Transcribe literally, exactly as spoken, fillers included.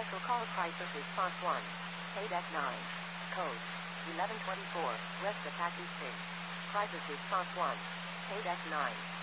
Special call crisis response one. Paid F nine. Code eleven twenty-four, West Apache State. Crisis response one. Paid F nine.